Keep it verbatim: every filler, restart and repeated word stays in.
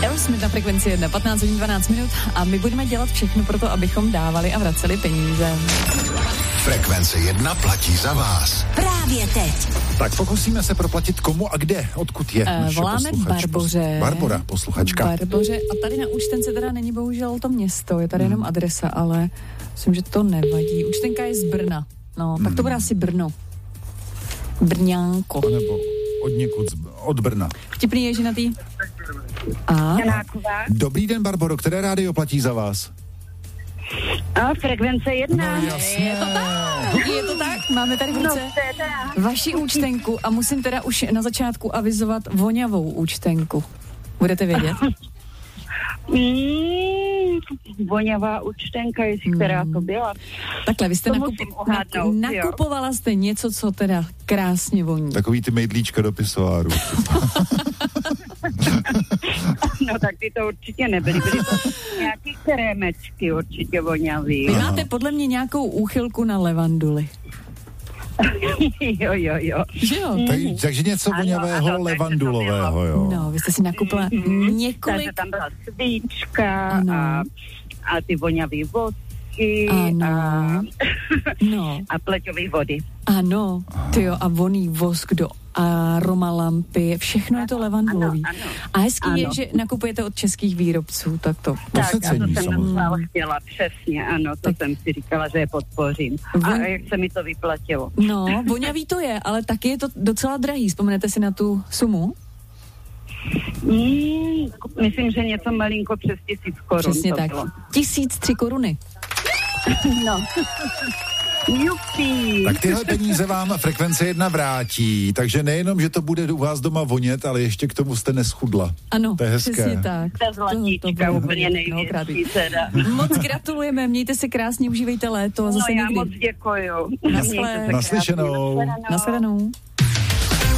Aerosmith na frekvenci jedna, patnáct hodin dvanáct minut a my budeme dělat všechno pro to, abychom dávali a vraceli peníze. Frekvence jedna platí za vás. Právě teď. Tak pokusíme se proplatit komu a kde, odkud je Uh, naše voláme Barboře. Barbora, posluchačka. Barboře a tady na účtence teda není bohužel to město, je tady hmm. jenom adresa, ale myslím, že to nevadí. Účtenka je z Brna, no, hmm. tak to bude asi Brno. Brňánko. Nebo od někud, od Brna. Vtipný je, že na tý... A? Dobrý den, Barboro, které rádio platí za vás? A frekvence jedna. No, jasně. Je to tak, je to tak, máme tady v ruce no, vaši účtenku a musím teda už na začátku avizovat voňavou účtenku. Budete vědět? Mm, voňavá účtenka, jestli mm. která to byla. Takhle, vy jste to nakup- uhádnout, nakupovala jo. jste něco, co teda krásně voní. Takový ty mejdlíčka do pisoáru. No tak ty to určitě nebyly, byly to nějaký krémečky určitě voňavý. Vy máte podle mě nějakou úchylku na levanduli. jo, jo, jo. Že jo? Tak, takže něco voňavého ano, ano, levandulového, jo. No, vy jste si nakupila mm, několik... Takže tam byla svíčka a, a ty voňavý vosky ano. a, no. a pleťové vody. Ano, tyjo, a voný vosk do aromalampy, všechno je to levandulový. Ano, ano. A hezký ano. je, že nakupujete od českých výrobců, tak to... Tak, se cení, a to jsem samozřejmě. chtěla, přesně, ano, to tak. jsem si říkala, že je podpořím. Von... A jak se mi to vyplatilo. No, voňavý to je, ale taky je to docela drahý. Vzpomenete si na tu sumu? Mm, myslím, že něco malinko přes tisíc korun. Přesně tak. Bylo. Tisíc tři koruny. No. Jupi. Tak tyhle peníze vám frekvence jedna vrátí, takže nejenom, že to bude u vás doma vonět, ale ještě k tomu jste neschudla. Ano, to je hezké. přesně tak. Ta zlatíčka úplně největší teda. Moc gratulujeme, mějte se krásně, užívejte léto a zase no, někdy. No já moc děkuju. Naschle. Naslyšenou. Naschledanou.